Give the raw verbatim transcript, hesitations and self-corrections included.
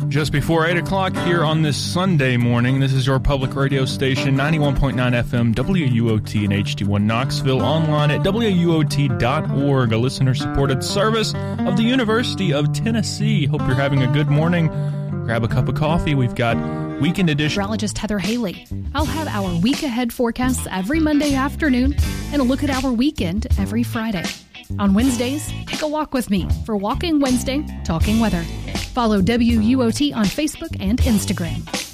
Just before eight o'clock here on this Sunday morning, this is your public radio station, ninety-one point nine F M, W U O T in H D one Knoxville, online at W U O T dot org, a listener-supported service of the University of Tennessee. Hope you're having a good morning. Grab a cup of coffee. We've got Weekend Edition. Meteorologist Heather Haley. I'll have our week-ahead forecasts every Monday afternoon and a look at our weekend every Friday. On Wednesdays, take a walk with me for Walking Wednesday, Talking Weather. Follow W U O T on Facebook and Instagram.